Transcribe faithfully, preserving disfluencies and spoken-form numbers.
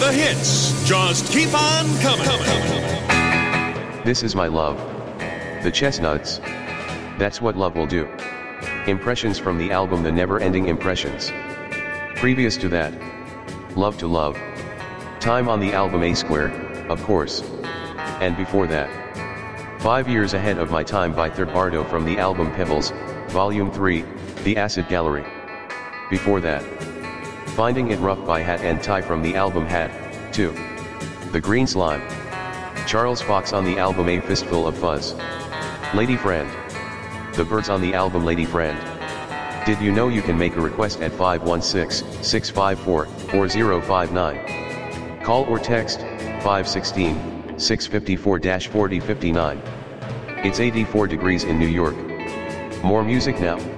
the hits just keep on coming. This is my love. The Chestnuts. That's what love will do. Impressions from the album The Never Ending Impressions. Previous to that, Love to Love. Time on the album A Square, of course. And before that, Five Years Ahead of My Time by Third Bardo from the album Pebbles, Volume three, The Acid Gallery. Before that, Finding It Rough by Hat and Tie from the album Hat, two. The Green Slime. Charles Fox on the album A Fistful of Fuzz. Lady Friend. The Birds on the album Lady Friend. Did you know you can make a request at five one six, six five four, four zero five nine? Call or text, five one six, six five four, four zero five nine. It's eighty-four degrees in New York. More music now.